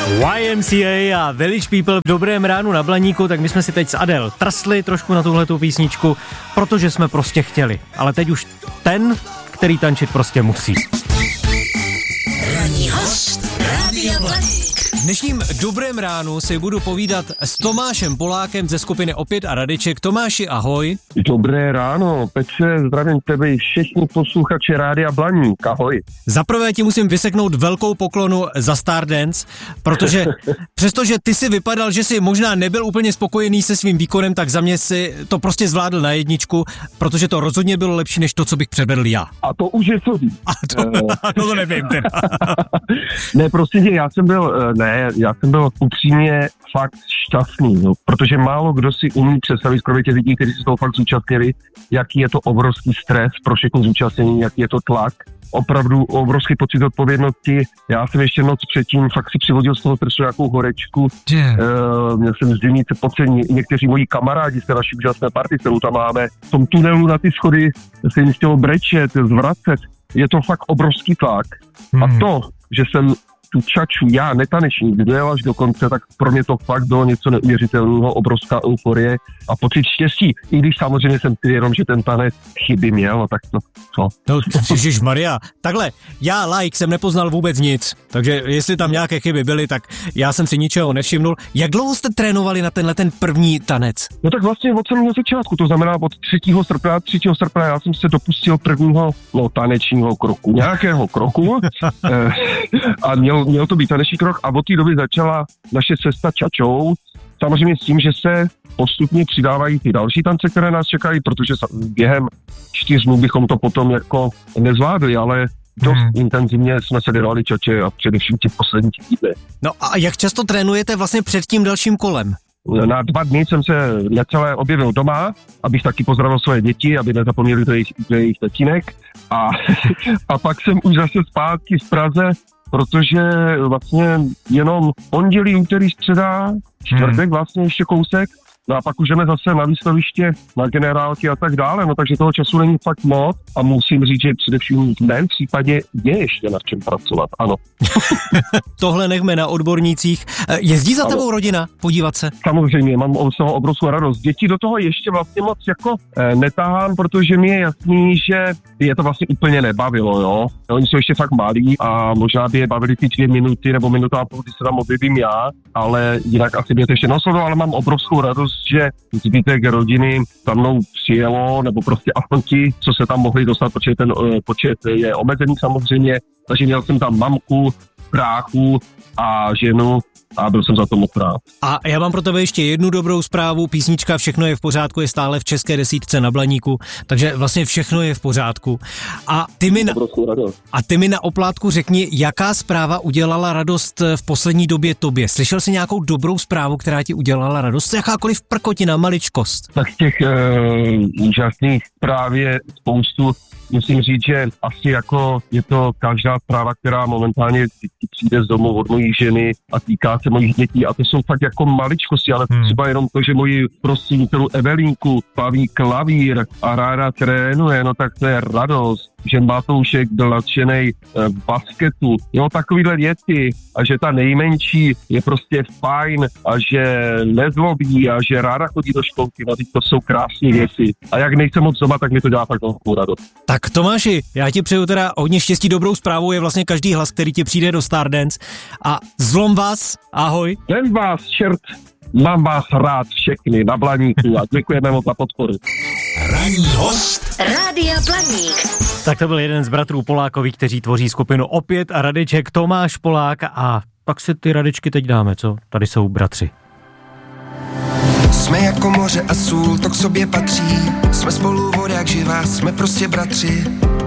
YMCA a Village People v dobrém ránu na Blaníku, tak my jsme si teď s Adele trsli trošku na tuhletu písničku, protože jsme prostě chtěli. Ale teď už ten, který tančit prostě musí. Ranní host Rádia Blaník. V dnešním dobrém ránu si budu povídat s Tomášem Polákem ze skupiny Opět a Radeček. Tomáši, ahoj. Dobré ráno, Petře, zdravím tebe i všichni posluchači Rádia Blaník, ahoj. Zaprvé ti musím vyseknout velkou poklonu za Stardance, protože přestože ty si vypadal, že si možná nebyl úplně spokojený se svým výkonem, tak za mě si to prostě zvládl na jedničku, protože to rozhodně bylo lepší než to, co bych předvedl já. A to už je co víc. To nevím teda. Ne, prostě já jsem byl upřímně fakt šťastný, no, protože málo kdo si umí představit, kromě těch lidí, kteří se toho fakt zúčastnili, jaký je to obrovský stres pro všechno zúčastnění, jaký je to tlak. Opravdu obrovský pocit odpovědnosti. Já jsem ještě noc předtím fakt si přivodil z toho stresu nějakou horečku. Měl jsem zdymnice pocení. Někteří moji kamarádi z té naší úžasné party, kterou tam máme, v tom tunelu na ty schody se jim chtělo brečet, zvracet. Je to fakt obrovský tlak. A to, že jsem tu čaču, já netanečník, dojel až do konce, tak pro mě to fakt bylo něco neuvěřitelného, obrovská euforie a pocit štěstí. I když samozřejmě jsem jenom, že ten tanec chyby měl, tak to, co? No, ježišmarja, takhle, já jsem nepoznal vůbec nic, takže jestli tam nějaké chyby byly, tak já jsem si ničeho nevšimnul. Jak dlouho jste trénovali na tenhle ten první tanec? No tak vlastně od samého začátku, to znamená od 3. srpna já jsem se dopustil prvního tanečního kroku, nějakého kroku a měl to být taneční krok a od té doby začala naše cesta čačou. Samozřejmě s tím, že se postupně přidávají ty další tance, které nás čekají, protože během 4 dnů bychom to potom jako nezvládli, ale dost intenzivně jsme se dělali čače a především ty poslední týdny. No a jak často trénujete vlastně před tím dalším kolem? Na 2 dny jsem se necelé objevil doma, abych taky pozdravil svoje děti, aby nezapomněli do jejich tatínek. A pak jsem už zase zpátky v Praze, protože vlastně jenom pondělí, úterý, středa, čtvrtek vlastně ještě kousek, no a pak už jdeme zase na výstaviště, na generálky a tak dále, no takže toho času není fakt moc a musím říct, že především v mém případě je ještě na čem pracovat, ano. Tohle nechme na odbornících. Jezdí za tebou rodina podívat se? Samozřejmě, mám z toho obrovskou radost. Děti do toho ještě vlastně moc jako netahám, protože mi je jasný, že je to vlastně úplně nebavilo, jo. Oni jsou ještě fakt malí a možná by je bavili ty 2 minuty nebo minuta a půl, kdy se tam objevím já, ale jinak asi by je to ještě nosilo, ale mám obrovskou radost, že zbytek rodiny tam mnou přijelo, nebo prostě aspoň ti, co se tam mohli dostat, protože ten počet je omezený samozřejmě, takže měl jsem tam mamku, bráchu a ženu a byl jsem za to moc rád. A já mám pro tebe ještě jednu dobrou zprávu, písnička Všechno je v pořádku je stále v české desítce na Blaníku, takže vlastně všechno je v pořádku. A ty mi na oplátku řekni, jaká zpráva udělala radost v poslední době tobě? Slyšel jsi nějakou dobrou zprávu, která ti udělala radost? Jakákoliv prkotina, maličkost? Tak těch úžasných zpráv je spoustu. Musím říct, že asi jako je to každá zpráva, která momentálně přijde z domu od mojí ženy a týká se mojich dětí a to jsou fakt jako maličkosti, ale třeba jenom to, že moji prostředníku Evelínku baví klavír a ráda trénuje, no tak to je radost. Že Matoušek byl nadšenej v basketu, jo, takovýhle věci a že ta nejmenší je prostě fajn a že nezlobí a že ráda chodí do školky, no to jsou krásné věci. A jak nejsem moc doma, tak mi to dělá fakt velkou radost. Tak Tomáši, já ti přeju teda hodně štěstí, dobrou zprávou je vlastně každý hlas, který ti přijde do Stardance a zlom vás, ahoj. Jen vás, čert. Mám vás rád všechny na Blaníku a děkujeme moc za podporu. Ranní host Rádia Blaník. Tak to byl jeden z bratrů Polákových, kteří tvoří skupinu Opět a Radeček, Tomáš Polák a pak si ty Radečky teď dáme, co? Tady jsou bratři. Jsme jako moře a sůl, to k sobě patří. Jsme spolu voda jak živá, jsme prostě bratři.